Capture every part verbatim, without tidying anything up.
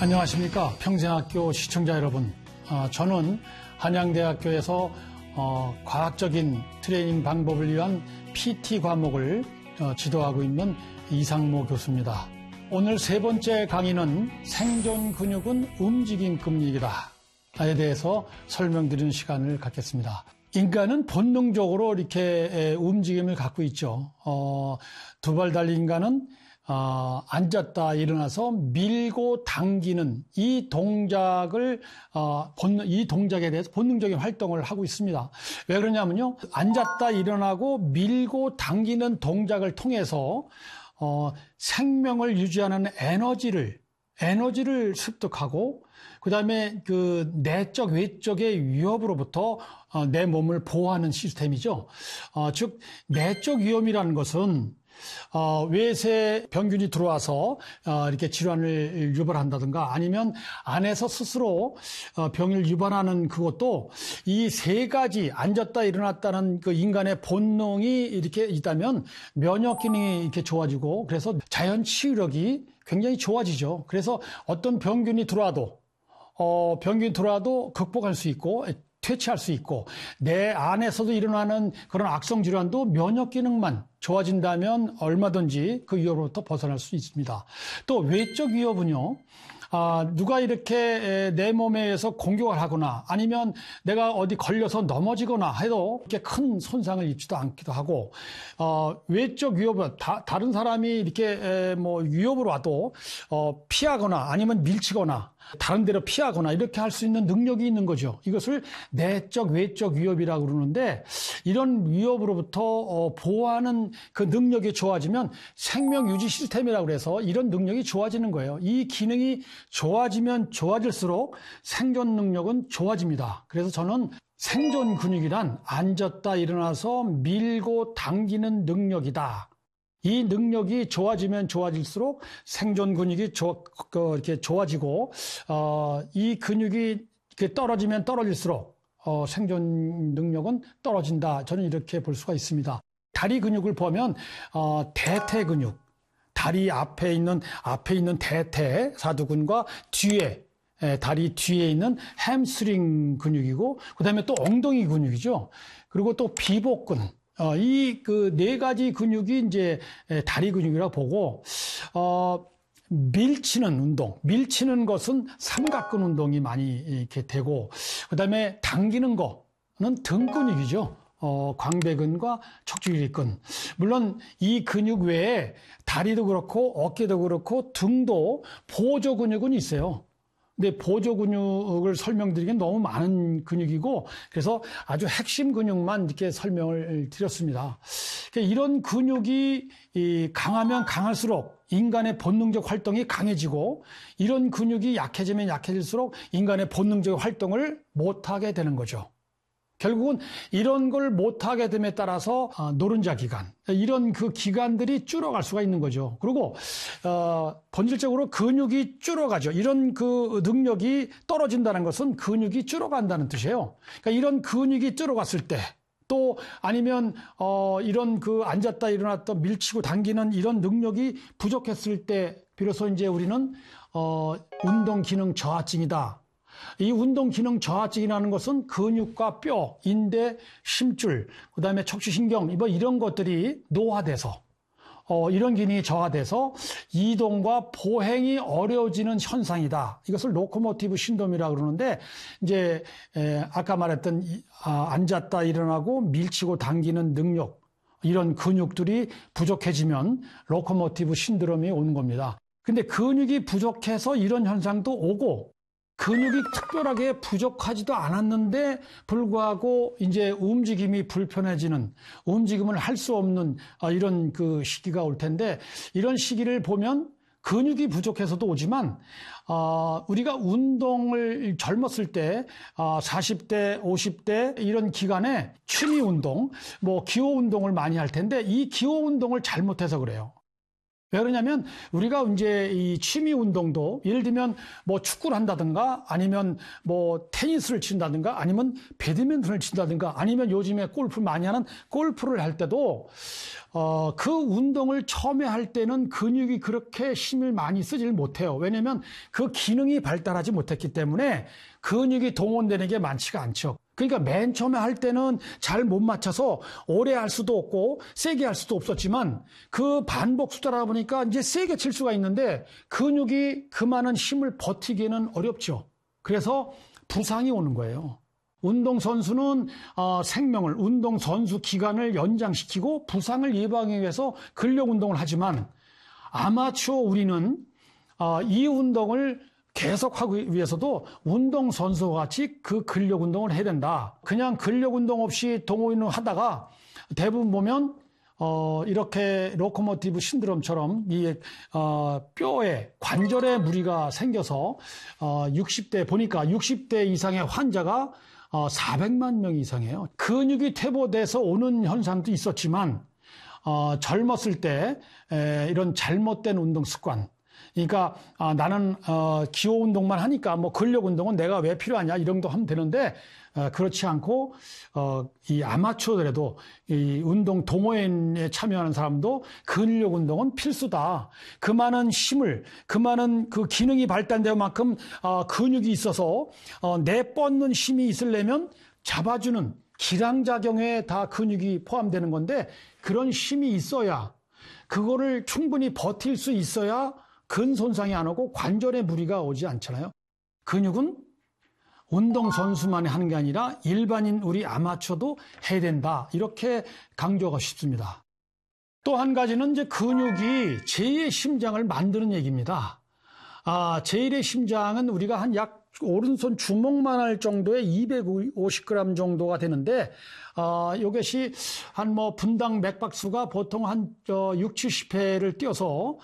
안녕하십니까. 평생학교 시청자 여러분. 어, 저는 한양대학교에서 어, 과학적인 트레이닝 방법을 위한 피티 과목을 어, 지도하고 있는 이상모 교수입니다. 오늘 세 번째 강의는 생존 근육은 움직임 근육이다에 대해서 설명드리는 시간을 갖겠습니다. 인간은 본능적으로 이렇게 움직임을 갖고 있죠. 어, 두 발 달린 인간은 어, 앉았다 일어나서 밀고 당기는 이 동작을 어, 본능, 이 동작에 대해서 본능적인 활동을 하고 있습니다. 왜 그러냐면요, 앉았다 일어나고 밀고 당기는 동작을 통해서 어, 생명을 유지하는 에너지를 에너지를 습득하고, 그 다음에 그 내적 외적의 위협으로부터 어, 내 몸을 보호하는 시스템이죠. 어, 즉 내적 위험이라는 것은 어, 외세 병균이 들어와서 어, 이렇게 질환을 유발한다든가, 아니면 안에서 스스로 어, 병을 유발하는 그것도 이 세 가지 앉았다 일어났다는 그 인간의 본능이 이렇게 있다면 면역 기능이 이렇게 좋아지고, 그래서 자연 치유력이 굉장히 좋아지죠. 그래서 어떤 병균이 들어와도 어, 병균이 들어와도 극복할 수 있고 퇴치할 수 있고, 내 안에서도 일어나는 그런 악성 질환도 면역 기능만 좋아진다면 얼마든지 그 위협으로부터 벗어날 수 있습니다. 또 외적 위협은요, 아, 누가 이렇게 내 몸에 의해서 공격을 하거나 아니면 내가 어디 걸려서 넘어지거나 해도 이렇게 큰 손상을 입지도 않기도 하고, 어, 외적 위협은 다, 다른 사람이 이렇게 뭐 위협으로 와도 어, 피하거나 아니면 밀치거나 다른 데로 피하거나 이렇게 할 수 있는 능력이 있는 거죠. 이것을 내적 외적 위협이라고 그러는데, 이런 위협으로부터 어, 보호하는 그 능력이 좋아지면 생명 유지 시스템이라고 해서 이런 능력이 좋아지는 거예요. 이 기능이 좋아지면 좋아질수록 생존 능력은 좋아집니다. 그래서 저는 생존 근육이란 앉았다 일어나서 밀고 당기는 능력이다. 이 능력이 좋아지면 좋아질수록 생존 근육이 조, 그, 이렇게 좋아지고, 어, 이 근육이 이렇게 떨어지면 떨어질수록 어, 생존 능력은 떨어진다. 저는 이렇게 볼 수가 있습니다. 다리 근육을 보면 어, 대퇴 근육, 다리 앞에 있는 앞에 있는 대퇴 사두근과 뒤에 에, 다리 뒤에 있는 햄스트링 근육이고, 그다음에 또 엉덩이 근육이죠. 그리고 또 비복근. 어, 이 그 네 가지 근육이 이제 다리 근육이라고 보고, 어, 밀치는 운동, 밀치는 것은 삼각근 운동이 많이 이렇게 되고, 그 다음에 당기는 거는 등 근육이죠. 어, 광배근과 척추유리근. 물론 이 근육 외에 다리도 그렇고 어깨도 그렇고 등도 보조 근육은 있어요. 근데 보조 근육을 설명드리기엔 너무 많은 근육이고, 그래서 아주 핵심 근육만 이렇게 설명을 드렸습니다. 이런 근육이 강하면 강할수록 인간의 본능적 활동이 강해지고, 이런 근육이 약해지면 약해질수록 인간의 본능적 활동을 못하게 되는 거죠. 결국은 이런 걸 못하게 됨에 따라서 노른자 기관, 이런 그 기관들이 줄어갈 수가 있는 거죠. 그리고 어, 본질적으로 근육이 줄어가죠. 이런 그 능력이 떨어진다는 것은 근육이 줄어간다는 뜻이에요. 그러니까 이런 근육이 줄어갔을 때, 또 아니면 어, 이런 그 앉았다 일어났다 밀치고 당기는 이런 능력이 부족했을 때 비로소 이제 우리는 어, 운동 기능 저하증이다. 이 운동 기능 저하증이라는 것은 근육과 뼈, 인대, 심줄, 그다음에 척추신경, 뭐 이런 것들이 노화돼서 어, 이런 기능이 저하돼서 이동과 보행이 어려워지는 현상이다. 이것을 로코모티브 신돔이라고 그러는데, 이제 에, 아까 말했던 이, 아, 앉았다 일어나고 밀치고 당기는 능력, 이런 근육들이 부족해지면 로코모티브 신드롬이 오는 겁니다. 근데 근육이 부족해서 이런 현상도 오고, 근육이 특별하게 부족하지도 않았는데 불구하고 이제 움직임이 불편해지는, 움직임을 할 수 없는 이런 그 시기가 올 텐데, 이런 시기를 보면 근육이 부족해서도 오지만, 어, 우리가 운동을 젊었을 때, 어, 사십 대, 오십 대 이런 기간에 취미 운동, 뭐 기호 운동을 많이 할 텐데, 이 기호 운동을 잘못해서 그래요. 왜 그러냐면 우리가 이제 이 취미 운동도 예를 들면 뭐 축구를 한다든가 아니면 뭐 테니스를 친다든가 아니면 배드민턴을 친다든가 아니면 요즘에 골프 많이 하는 골프를 할 때도 어, 그 운동을 처음에 할 때는 근육이 그렇게 힘을 많이 쓰질 못해요. 왜냐면 그 기능이 발달하지 못했기 때문에 근육이 동원되는 게 많지가 않죠. 그러니까 맨 처음에 할 때는 잘 못 맞춰서 오래 할 수도 없고 세게 할 수도 없었지만 그 반복 수다라 보니까 이제 세게 칠 수가 있는데 근육이 그 많은 힘을 버티기는 어렵죠. 그래서 부상이 오는 거예요. 운동선수는 어, 생명을, 운동선수 기간을 연장시키고 부상을 예방하기 위해서 근력운동을 하지만 아마추어 우리는 어, 이 운동을 계속하기 위해서도 운동선수와 같이 그 근력운동을 해야 된다. 그냥 근력운동 없이 동호인을 하다가 대부분 보면 어, 이렇게 로코모티브 신드롬처럼 이 어, 뼈에 관절에 무리가 생겨서 어, 육십 대 보니까 육십 대 이상의 환자가 어, 사백만 명 이상이에요. 근육이 퇴보돼서 오는 현상도 있었지만 어, 젊었을 때 에, 이런 잘못된 운동 습관, 그러니까 아, 나는 어, 기호 운동만 하니까 뭐 근력 운동은 내가 왜 필요하냐 이런 거 하면 되는데 어, 그렇지 않고 어, 이 아마추어들에도 이 운동 동호인에 참여하는 사람도 근력 운동은 필수다. 그 많은 힘을, 그 많은 그 기능이 발달된 만큼 어, 근육이 있어서 어, 내뻗는 힘이 있으려면 잡아주는 기량작용에 다 근육이 포함되는 건데 그런 힘이 있어야 그거를 충분히 버틸 수 있어야 근 손상이 안 오고 관절에 무리가 오지 않잖아요. 근육은 운동선수만이 하는 게 아니라 일반인 우리 아마추어도 해야 된다. 이렇게 강조하고 싶습니다. 또 한 가지는 이제 근육이 제이의 심장을 만드는 얘기입니다. 아, 제일의 심장은 우리가 한 약 오른손 주먹만 할 정도의 이백오십 그램 정도가 되는데, 어, 이것이 한 뭐 분당 맥박수가 보통 한 저 육, 칠십 회를 뛰어서,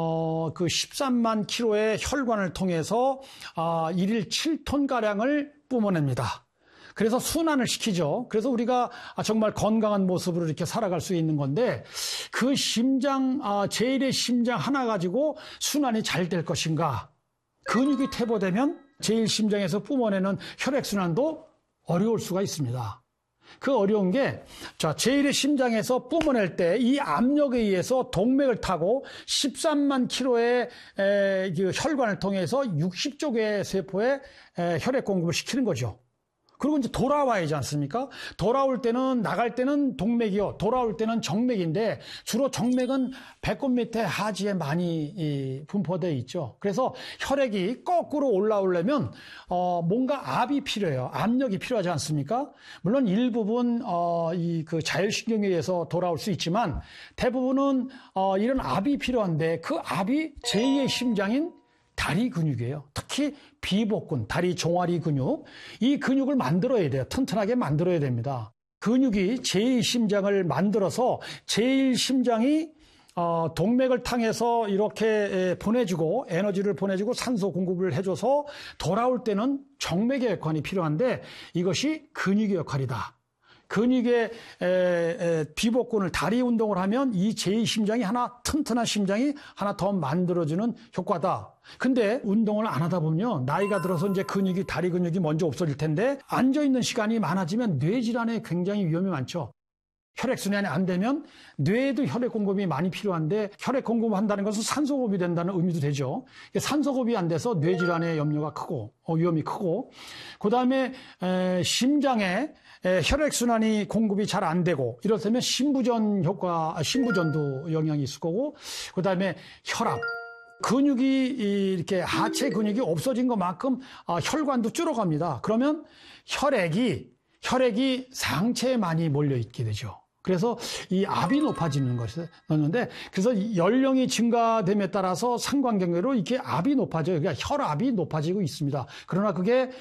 어, 그 십삼만 킬로의 혈관을 통해서, 아, 일일 칠 톤가량을 뿜어냅니다. 그래서 순환을 시키죠. 그래서 우리가 정말 건강한 모습으로 이렇게 살아갈 수 있는 건데 그 심장, 아, 제일의 심장 하나 가지고 순환이 잘 될 것인가? 근육이 퇴보되면 제일 심장에서 뿜어내는 혈액순환도 어려울 수가 있습니다. 그 어려운 게, 자, 제일의 심장에서 뿜어낼 때 이 압력에 의해서 동맥을 타고 십삼만 킬로의 에, 그 혈관을 통해서 육십 쪽의 세포에 에, 혈액 공급을 시키는 거죠. 그리고 이제 돌아와야지 않습니까? 돌아올 때는, 나갈 때는 동맥이요. 돌아올 때는 정맥인데, 주로 정맥은 배꼽 밑에 하지에 많이 분포되어 있죠. 그래서 혈액이 거꾸로 올라오려면, 어, 뭔가 압이 필요해요. 압력이 필요하지 않습니까? 물론 일부분, 어, 이 그 자율신경에 의해서 돌아올 수 있지만, 대부분은, 어, 이런 압이 필요한데, 그 압이 제이의 심장인 다리 근육이에요. 특히 비복근, 다리 종아리 근육. 이 근육을 만들어야 돼요. 튼튼하게 만들어야 됩니다. 근육이 제일 심장을 만들어서 제일 심장이 어, 동맥을 통해서 이렇게 보내주고 에너지를 보내주고 산소 공급을 해줘서 돌아올 때는 정맥의 역할이 필요한데 이것이 근육의 역할이다. 근육의 에, 에, 비복근을 다리 운동을 하면 이 제이 심장이 하나 튼튼한 심장이 하나 더 만들어주는 효과다. 근데 운동을 안 하다 보면요 나이가 들어서 이제 근육이 다리 근육이 먼저 없어질 텐데 앉아 있는 시간이 많아지면 뇌질환에 굉장히 위험이 많죠. 혈액순환이 안 되면 뇌에도 혈액 공급이 많이 필요한데 혈액 공급을 한다는 것은 산소 공급이 된다는 의미도 되죠. 산소 공급이 안 돼서 뇌질환의 염려가 크고 어, 위험이 크고 그 다음에 심장에 에, 혈액순환이 공급이 잘 안 되고 이렇다면 심부전 효과, 심부전도 영향이 있을 거고 그 다음에 혈압, 근육이 이렇게 하체 근육이 없어진 것만큼 아, 혈관도 줄어갑니다. 그러면 혈액이 혈액이 상체에 많이 몰려 있게 되죠. 그래서 이 압이 높아지는 것이었는데 그래서 연령이 증가됨에 따라서 상관관계로 이렇게 압이 높아져요. 그러니까 혈압이 높아지고 있습니다. 그러나 그게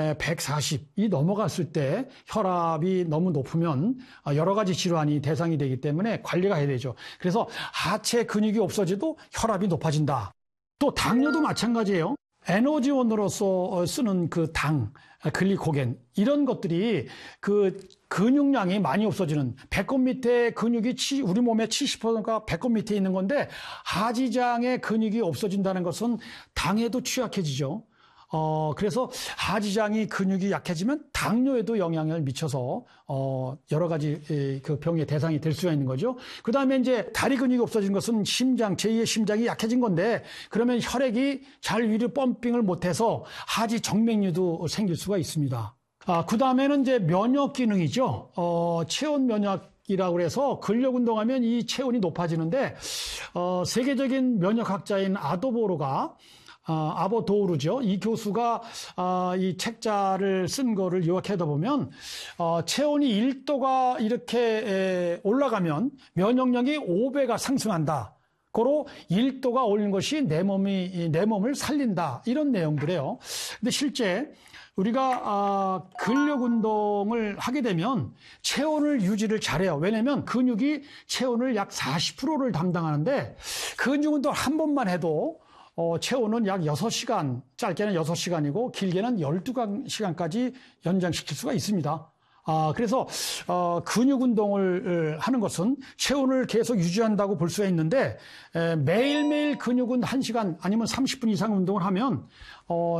백사십이 넘어갔을 때 혈압이 너무 높으면 여러 가지 질환이 대상이 되기 때문에 관리가 해야 되죠. 그래서 하체 근육이 없어져도 혈압이 높아진다. 또 당뇨도 마찬가지예요. 에너지원으로서 쓰는 그 당, 글리코겐 이런 것들이 그 근육량이 많이 없어지는 배꼽 밑에 근육이 우리 몸의 칠십 퍼센트가 배꼽 밑에 있는 건데 하지장의 근육이 없어진다는 것은 당에도 취약해지죠. 어, 그래서 하지장이 근육이 약해지면 당뇨에도 영향을 미쳐서, 어, 여러 가지 그 병의 대상이 될 수가 있는 거죠. 그 다음에 이제 다리 근육이 없어진 것은 심장, 제이의 심장이 약해진 건데, 그러면 혈액이 잘 위로 펌핑을 못해서 하지 정맥류도 생길 수가 있습니다. 아, 그 다음에는 이제 면역 기능이죠. 어, 체온 면역 이라고 해서 근력 운동하면 이 체온이 높아지는데, 어, 세계적인 면역학자인 아도보로가 아, 아보도우르죠. 이 교수가 아, 이 책자를 쓴 거를 요약해다 보면 어, 체온이 일 도가 이렇게 에, 올라가면 면역력이 오 배가 상승한다. 고로 일 도가 오른 것이 내 몸이 내 몸을 살린다. 이런 내용들이에요. 근데 실제 우리가 아, 근력 운동을 하게 되면 체온을 유지를 잘해요. 왜냐하면 근육이 체온을 약 사십 퍼센트를 담당하는데 근육 운동 한 번만 해도 어, 체온은 약 여섯 시간, 짧게는 여섯 시간이고 길게는 열두 시간까지 연장시킬 수가 있습니다. 아, 그래서 어, 근육 운동을 하는 것은 체온을 계속 유지한다고 볼 수가 있는데 에, 매일매일 근육은 한 시간 아니면 삼십 분 이상 운동을 하면 어,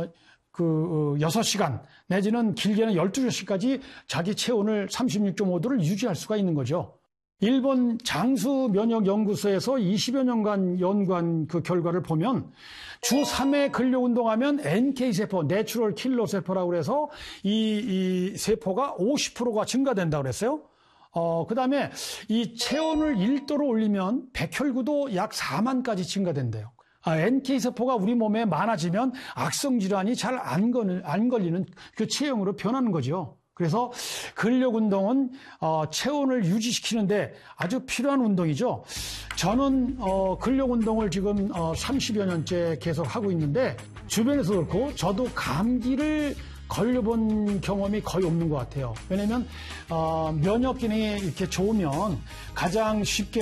그 여섯 시간 내지는 길게는 열두 시까지 자기 체온을 삼십육 점 오 도를 유지할 수가 있는 거죠. 일본 장수 면역 연구소에서 이십여 년간 연구한 그 결과를 보면 주 삼 회 근력 운동하면 엔케이 세포, 내추럴 킬러 세포라고 해서 이, 이 세포가 오십 퍼센트가 증가된다고 그랬어요. 어, 그 다음에 이 체온을 일 도로 올리면 백혈구도 약 사만까지 증가된대요. 아, 엔케이 세포가 우리 몸에 많아지면 악성 질환이 잘 안 안 걸리는 그 체형으로 변하는 거죠. 그래서 근력 운동은 어, 체온을 유지시키는데 아주 필요한 운동이죠. 저는 어, 근력 운동을 지금 어, 삼십여 년째 계속 하고 있는데 주변에서 그렇고 저도 감기를 걸려본 경험이 거의 없는 것 같아요. 왜냐하면 어, 면역 기능이 이렇게 좋으면 가장 쉽게